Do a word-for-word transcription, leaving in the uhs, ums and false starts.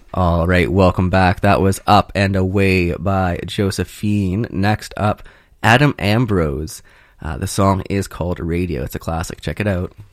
All right, welcome back. That was Up and Away by Josephine. Next up, Adam Ambrose. Uh, the song is called Radio. It's a classic. Check it out.